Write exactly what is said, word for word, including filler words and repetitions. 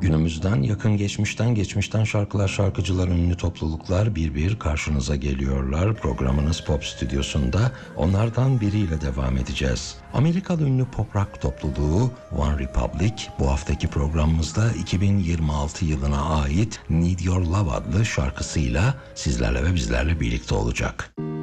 Günümüzden, yakın geçmişten, geçmişten şarkılar, şarkıcılar, ünlü topluluklar bir bir karşınıza geliyorlar. Programınız Pop Stüdyosu'nda onlardan biriyle devam edeceğiz. Amerikalı ünlü pop rock topluluğu One Republic bu haftaki programımızda iki bin yirmi altı yılına ait Need Your Love adlı şarkısıyla sizlerle ve bizlerle birlikte olacak.